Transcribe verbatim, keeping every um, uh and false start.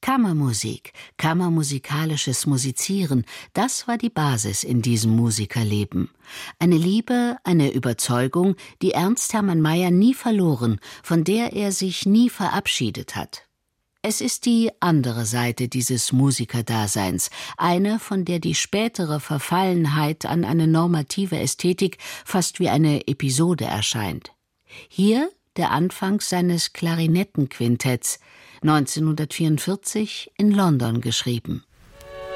Kammermusik, kammermusikalisches Musizieren, das war die Basis in diesem Musikerleben. Eine Liebe, eine Überzeugung, die Ernst Hermann Meyer nie verloren, von der er sich nie verabschiedet hat. Es ist die andere Seite dieses Musikerdaseins, eine, von der die spätere Verfallenheit an eine normative Ästhetik fast wie eine Episode erscheint. Hier der Anfang seines Klarinettenquintetts, neunzehnhundertvierundvierzig in London geschrieben.